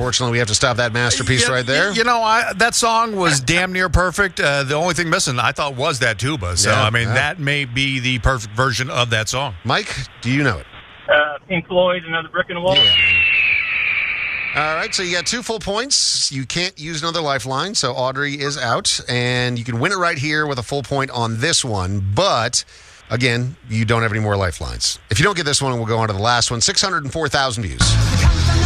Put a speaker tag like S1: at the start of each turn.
S1: unfortunately, we have to stop that masterpiece right there.
S2: That song was damn near perfect. The only thing missing, I thought, was that tuba. So, that may be the perfect version of that song.
S1: Mike, do you know it?
S3: Pink Floyd, Another Brick in the Wall.
S1: Yeah. All right, so you got 2 full points. You can't use another lifeline, so Audrey is out. And you can win it right here with a full point on this one. But, again, you don't have any more lifelines. If you don't get this one, we'll go on to the last one. 604,000 views.